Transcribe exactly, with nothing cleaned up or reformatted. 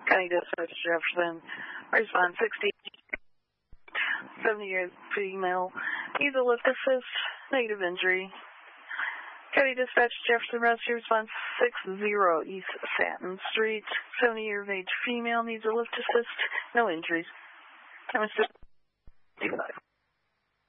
County Dispatch Jefferson. Respond sixty. seventy years female. Needs a lift assist. Negative injury. County Dispatch Jefferson Rescue Response six zero East Satin Street. seventy year of age female. Needs a lift assist. No injuries. I'm still